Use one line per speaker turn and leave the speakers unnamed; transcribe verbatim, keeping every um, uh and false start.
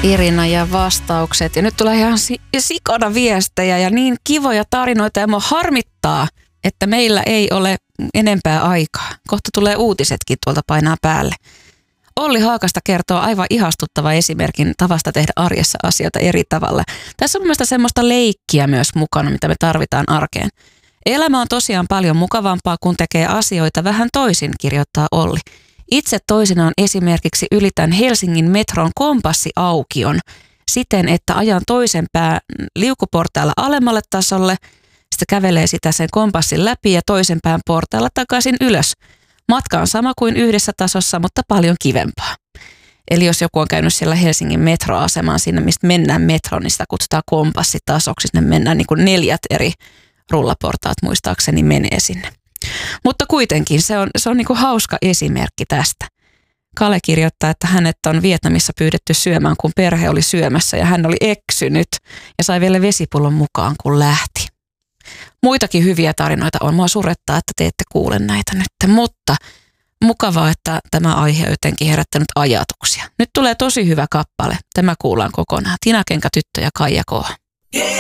Irina ja vastaukset. Ja nyt tulee ihan sikana viestejä ja niin kivoja tarinoita. Ja mua harmittaa, että meillä ei ole enempää aikaa. Kohta tulee uutisetkin tuolta painaa päälle. Olli Haakasta kertoo aivan ihastuttava esimerkin tavasta tehdä arjessa asioita eri tavalla. Tässä on mielestäni semmoista leikkiä myös mukana, mitä me tarvitaan arkeen. Elämä on tosiaan paljon mukavampaa, kun tekee asioita vähän toisin, kirjoittaa Olli. Itse toisinaan esimerkiksi ylitän Helsingin metron kompassiaukion siten, että ajan toisen pään liukuportailla alemmalle tasolle, sitten kävelee sitä sen kompassin läpi ja toisen pään portailla takaisin ylös. Matka on sama kuin yhdessä tasossa, mutta paljon kivempaa. Eli jos joku on käynyt siellä Helsingin metroasemaan sinne, mistä mennään metroon, niin sitä kutsutaan kompassitasoksi. Sinne mennään niin kuin neljät eri rullaportaat muistaakseni menee sinne. Mutta kuitenkin se on, se on niin kuin hauska esimerkki tästä. Kale kirjoittaa, että hänet on Vietnamissa pyydetty syömään, kun perhe oli syömässä ja hän oli eksynyt ja sai vielä vesipullon mukaan, kun lähti. Muitakin hyviä tarinoita on. Mua surettaa, että te ette kuule näitä nyt, mutta mukavaa, että tämä aihe on jotenkin herättänyt ajatuksia. Nyt tulee tosi hyvä kappale. Tämä kuullaan kokonaan. Tina Kenkä, Tyttö ja Kaija K.